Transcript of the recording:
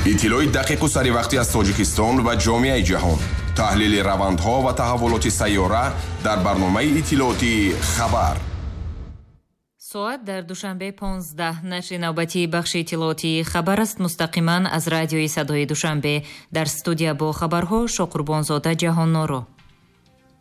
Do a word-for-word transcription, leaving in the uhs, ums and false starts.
иттилои дақиқу саривақтӣ аз Тоҷикистон ва ҷомеаи ҷаҳон. таҳлили равандҳо ва таҳаввулоти сайёра дар барномаи иттилооти хабар. соат дар душанбе понздаҳ. нашри навбатии бахши иттилооти хабар аст. мустақиман аз радиои садои душанбе. дар студия бо хабарҳо Шокурбонзода Ҷаҳонноро.